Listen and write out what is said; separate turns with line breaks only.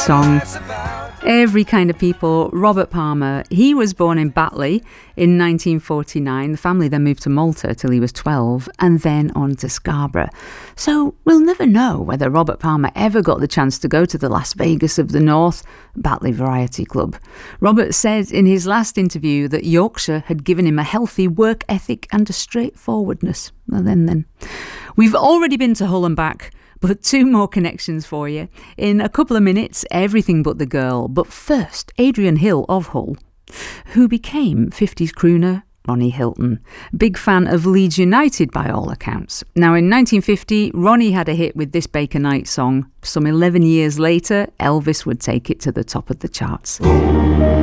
song. Every Kind of People, Robert Palmer. He was born in Batley in 1949. The family then moved to Malta till he was 12 and then on to Scarborough. So we'll never know whether Robert Palmer ever got the chance to go to the Las Vegas of the North, Batley Variety Club. Robert said in his last interview that Yorkshire had given him a healthy work ethic and a straightforwardness. Well, then. We've already been to Hull and back, but 2 more connections for you. In a couple of minutes, Everything But the Girl. But first, Adrian Hill of Hull, who became 50s crooner Ronnie Hilton. Big fan of Leeds United by all accounts. Now, in 1950, Ronnie had a hit with this Baker Knight song. Some 11 years later, Elvis would take it to the top of the charts.